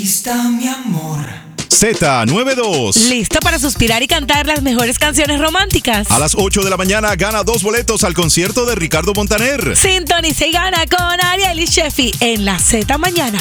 Está mi amor. Z92. Listo para suspirar y cantar las mejores canciones románticas. A las 8 de la mañana gana 2 boletos al concierto de Ricardo Montaner. Sintoniza y gana con Ariel y Sheffy en la Z Mañana.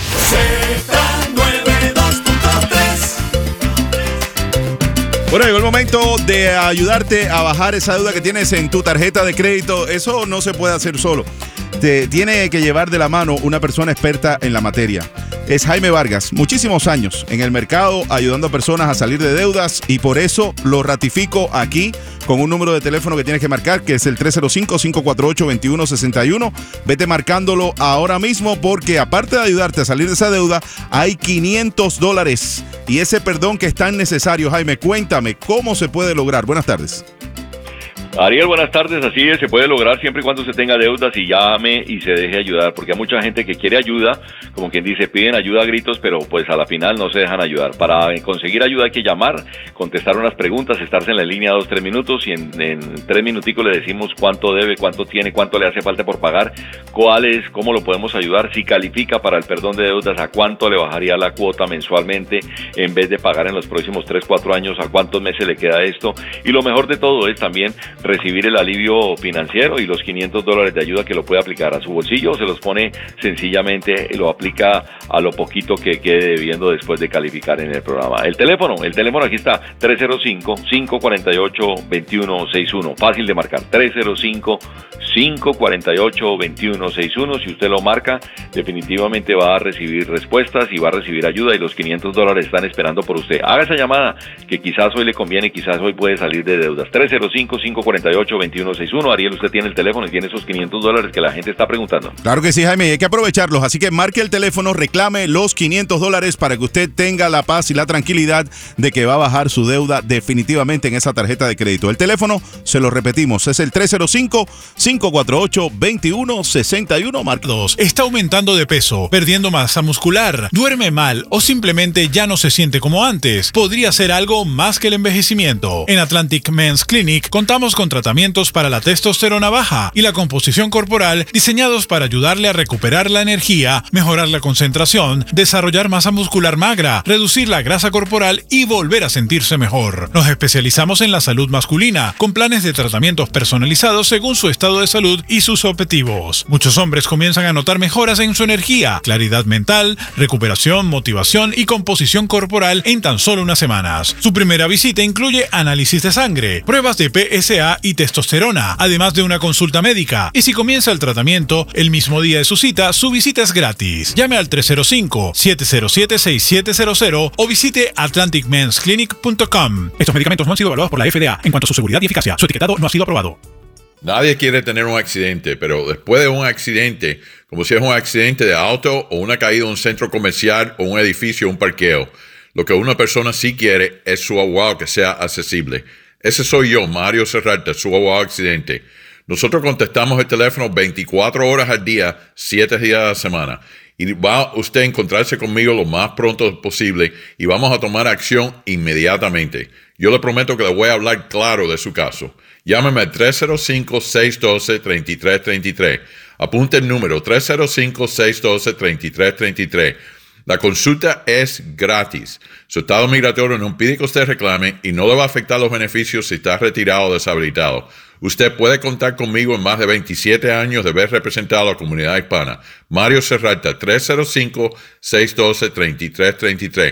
Z92.3. Bueno, llegó el momento de ayudarte a bajar esa deuda que tienes en tu tarjeta de crédito. Eso no se puede hacer solo. Te tiene que llevar de la mano una persona experta en la materia. Es Jaime Vargas, muchísimos años en el mercado ayudando a personas a salir de deudas y por eso lo ratifico aquí con un número de teléfono que tienes que marcar, que es el 305-548-2161. Vete marcándolo ahora mismo porque aparte de ayudarte a salir de esa deuda, hay $500 y ese perdón que es tan necesario. Jaime, cuéntame, ¿cómo se puede lograr? Buenas tardes. Ariel, buenas tardes. Así es, se puede lograr siempre y cuando se tenga deudas y llame y se deje ayudar, porque hay mucha gente que quiere ayuda, como quien dice, piden ayuda a gritos, pero pues a la final no se dejan ayudar. Para conseguir ayuda hay que llamar, contestar unas preguntas, estarse en la línea 2-3 minutos y en 3 minuticos le decimos cuánto debe, cuánto tiene, cuánto le hace falta por pagar, cuál es, cómo lo podemos ayudar, si califica para el perdón de deudas, a cuánto le bajaría la cuota mensualmente en vez de pagar en los próximos 3-4 años, a cuántos meses le queda esto. Y lo mejor de todo es también recibir el alivio financiero y los $500 de ayuda que lo puede aplicar a su bolsillo, se los pone sencillamente, lo aplica a lo poquito que quede debiendo después de calificar en el programa. El teléfono aquí está, 305-548-2161, fácil de marcar, 305-548-2161, si usted lo marca, definitivamente va a recibir respuestas y va a recibir ayuda y los $500 están esperando por usted. Haga esa llamada que quizás hoy le conviene, quizás hoy puede salir de deudas, 305-548-2161. Ariel, usted tiene el teléfono y tiene esos $500 que la gente está preguntando. Claro que sí, Jaime, hay que aprovecharlos, así que marque el teléfono, reclame los $500 para que usted tenga la paz y la tranquilidad de que va a bajar su deuda definitivamente en esa tarjeta de crédito. El teléfono, se lo repetimos, es el 305-548-2161. Marca 2. Está aumentando de peso, perdiendo masa muscular, duerme mal o simplemente ya no se siente como antes. Podría ser algo más que el envejecimiento. En Atlantic Men's Clinic contamos con tratamientos para la testosterona baja y la composición corporal diseñados para ayudarle a recuperar la energía, mejorar la concentración, desarrollar masa muscular magra, reducir la grasa corporal y volver a sentirse mejor. Nos especializamos en la salud masculina, con planes de tratamientos personalizados según su estado de salud y sus objetivos. Muchos hombres comienzan a notar mejoras en su energía, claridad mental, recuperación, motivación y composición corporal en tan solo unas semanas. Su primera visita incluye análisis de sangre, pruebas de PSA y testosterona, además de una consulta médica. Y si comienza el tratamiento el mismo día de su cita, su visita es gratis. Llame al 305-707-6700 o visite atlanticmensclinic.com. Estos medicamentos no han sido evaluados por la FDA en cuanto a su seguridad y eficacia. Su etiquetado no ha sido aprobado. Nadie quiere tener un accidente, pero después de un accidente, como si es un accidente de auto o una caída en un centro comercial o un edificio o un parqueo, lo que una persona sí quiere es su abogado que sea accesible. Ese soy yo, Mario Serralta, su abogado accidente. Nosotros contestamos el teléfono 24 horas al día, 7 días a la semana. Y va usted a encontrarse conmigo lo más pronto posible y vamos a tomar acción inmediatamente. Yo le prometo que le voy a hablar claro de su caso. Llámeme al 305-612-3333. Apunte el número 305-612-3333. La consulta es gratis. Su estado migratorio no impide que usted reclame y no le va a afectar los beneficios si está retirado o deshabilitado. Usted puede contar conmigo en más de 27 años de haber representado a la comunidad hispana. Mario Serralta, 305-612-3333.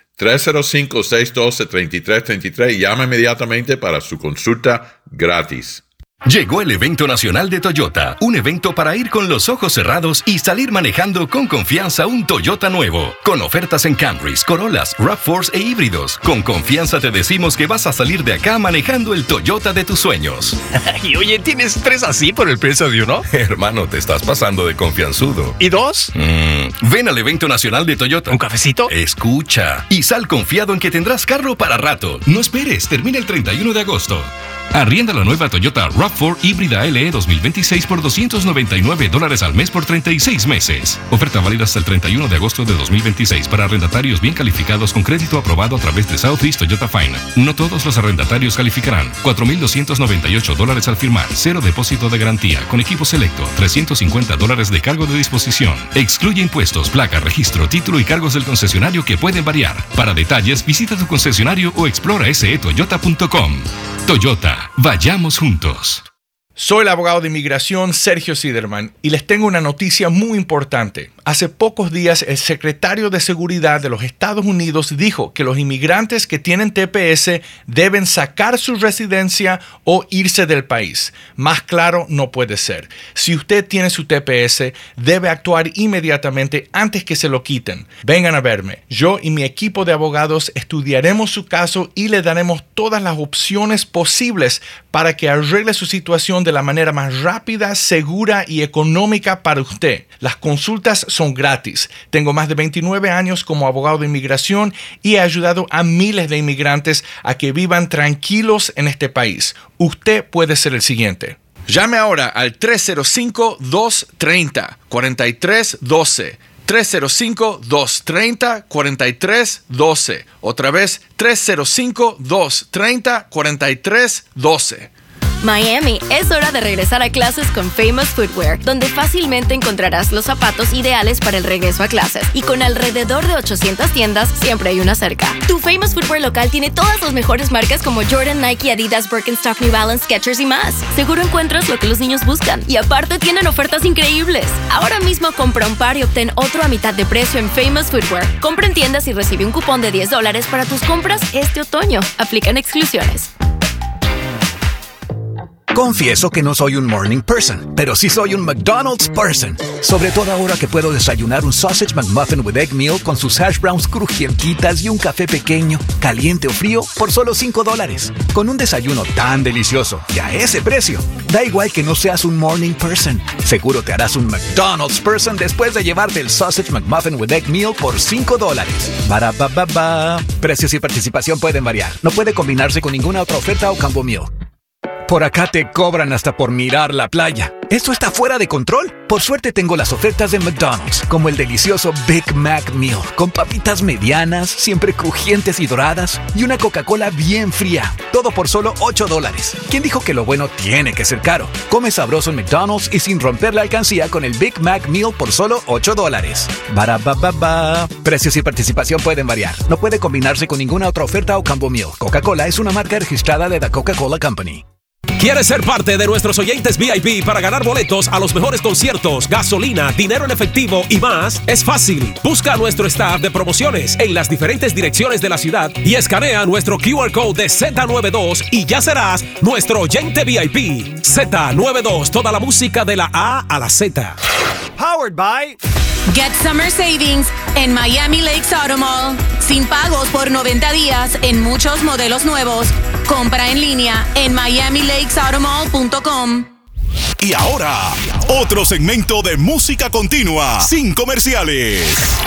305-612-3333 y llama inmediatamente para su consulta gratis. Llegó el evento nacional de Toyota, un evento para ir con los ojos cerrados y salir manejando con confianza un Toyota nuevo, con ofertas en Camrys, Corollas, RAV4 e híbridos. Con confianza te decimos que vas a salir de acá manejando el Toyota de tus sueños. Y oye, ¿tienes 3 así por el precio de uno? Hermano, te estás pasando de confianzudo. ¿Y 2? Ven al evento nacional de Toyota. ¿Un cafecito? Escucha y sal confiado en que tendrás carro para rato. No esperes, termina el 31 de agosto. Arrienda la nueva Toyota RAV4 híbrida LE 2026 por $299 al mes por 36 meses. Oferta válida hasta el 31 de agosto de 2026 para arrendatarios bien calificados con crédito aprobado a través de Southeast Toyota Finance. No todos los arrendatarios calificarán. $4,298 al firmar. Cero depósito de garantía. Con equipo selecto. $350 de cargo de disposición. Excluye impuestos, placa, registro, título y cargos del concesionario que pueden variar. Para detalles, visita tu concesionario o explora setoyota.com. Toyota, vayamos juntos. Soy el abogado de inmigración Sergio Siderman y les tengo una noticia muy importante. Hace pocos días el secretario de Seguridad de los Estados Unidos dijo que los inmigrantes que tienen TPS deben sacar su residencia o irse del país. Más claro no puede ser. Si usted tiene su TPS, debe actuar inmediatamente antes que se lo quiten. Vengan a verme. Yo y mi equipo de abogados estudiaremos su caso y le daremos todas las opciones posibles para que arregle su situación de la manera más rápida, segura y económica para usted. Las consultas son gratis. Tengo más de 29 años como abogado de inmigración y he ayudado a miles de inmigrantes a que vivan tranquilos en este país. Usted puede ser el siguiente. Llame ahora al 305-230-4312. 305-230-4312. Otra vez, 305-230-4312. Miami, es hora de regresar a clases con Famous Footwear, donde fácilmente encontrarás los zapatos ideales para el regreso a clases. Y con alrededor de 800 tiendas, siempre hay una cerca. Tu Famous Footwear local tiene todas las mejores marcas como Jordan, Nike, Adidas, Birkenstock, New Balance, Skechers y más. Seguro encuentras lo que los niños buscan. Y aparte tienen ofertas increíbles. Ahora mismo compra un par y obtén otro a mitad de precio en Famous Footwear. Compra en tiendas y recibe un cupón de $10 para tus compras este otoño. Aplican exclusiones. Confieso que no soy un morning person, pero sí soy un McDonald's person. Sobre todo ahora que puedo desayunar un Sausage McMuffin with Egg Meal con sus hash browns crujientitas y un café pequeño, caliente o frío, por solo $5. Con un desayuno tan delicioso y a ese precio, da igual que no seas un morning person. Seguro te harás un McDonald's person después de llevarte el Sausage McMuffin with Egg Meal por $5. Barabababa. Precios y participación pueden variar. No puede combinarse con ninguna otra oferta o combo meal. Por acá te cobran hasta por mirar la playa. ¿Esto está fuera de control? Por suerte tengo las ofertas de McDonald's, como el delicioso Big Mac Meal, con papitas medianas, siempre crujientes y doradas, y una Coca-Cola bien fría. Todo por solo $8. ¿Quién dijo que lo bueno tiene que ser caro? Come sabroso en McDonald's y sin romper la alcancía con el Big Mac Meal por solo $8. Barabababa. Precios y participación pueden variar. No puede combinarse con ninguna otra oferta o combo meal. Coca-Cola es una marca registrada de The Coca-Cola Company. ¿Quieres ser parte de nuestros oyentes VIP para ganar boletos a los mejores conciertos, gasolina, dinero en efectivo y más? Es fácil. Busca a nuestro staff de promociones en las diferentes direcciones de la ciudad y escanea nuestro QR Code de Z92 y ya serás nuestro oyente VIP. Z92, toda la música de la A a la Z. Powered by... Get Summer Savings en Miami Lakes Auto Mall. Sin pagos por 90 días en muchos modelos nuevos. Compra en línea en miamilakesautomall.com. Y ahora, otro segmento de música continua, sin comerciales.